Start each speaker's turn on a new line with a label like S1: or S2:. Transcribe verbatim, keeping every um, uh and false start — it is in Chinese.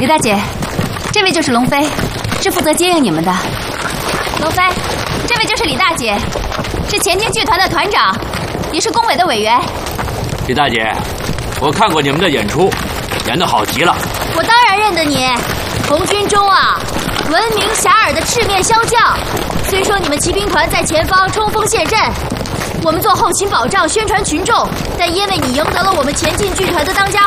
S1: 李大姐，这位就是龙飞，是负责接应你们的。龙飞，这位就是李大姐，是前进剧团的团长，也是工委的委员。
S2: 李大姐，我看过你们的演出，演得好极了。
S3: 我当然认得你，红军中啊，闻名遐迩的赤面骁将。虽说你们骑兵团在前方冲锋陷阵，我们做后勤保障、宣传群众，但因为你赢得了我们前进剧团的当家